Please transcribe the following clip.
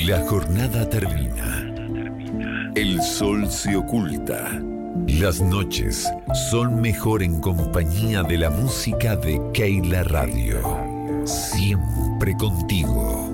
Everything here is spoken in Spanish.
La jornada termina. El sol se oculta. Las noches son mejor en compañía de la música de Keila Radio. Siempre contigo.